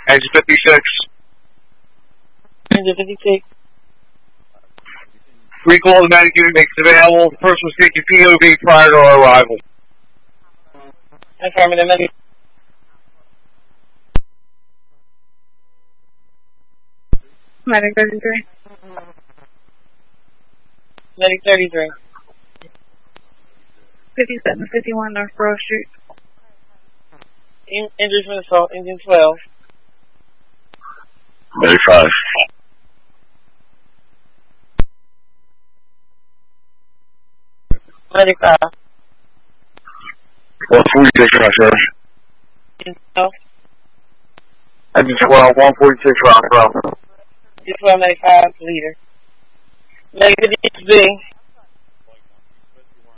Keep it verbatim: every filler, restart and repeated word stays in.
Engine fifty-six. Engine fifty-six. Recall the medic unit makes available. The person was taking P O V prior to our arrival. Affirmative, medic. Medic thirty-three. Medic thirty-three. fifty-seven fifty-one North Grove Street. In injuries from assault, engine twelve. Medic five. Medic five. one forty-six, right, sir. Engine twelve. Engine twelve, one forty-six, right, bro. Engine twelve, medic five, leader. Medic fifty-six B.